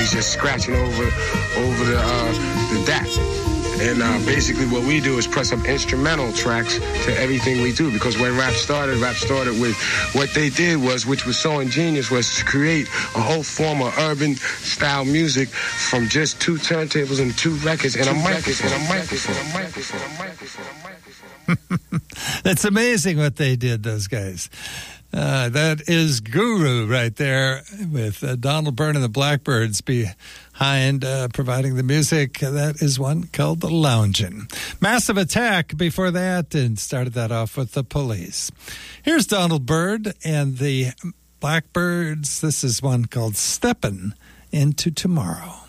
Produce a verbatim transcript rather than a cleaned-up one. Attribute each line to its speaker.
Speaker 1: he's just scratching over over the uh, the D A C. And uh, basically what we do is press up instrumental tracks to everything we do. Because when rap started, rap started with what they did was, which was so ingenious, was to create a whole form of urban style music from just two turntables and two records and a microphone, and a microphone, and a microphone, and a microphone, and a microphone.
Speaker 2: It's amazing what they did, those guys. Uh, that is Guru right there with uh, Donald Byrne and the Blackbirds behind uh, providing the music. That is one called The Loungin'. Massive Attack before that, and started that off with The Police. Here's Donald Byrne and the Blackbirds. This is one called Steppin' Into Tomorrow.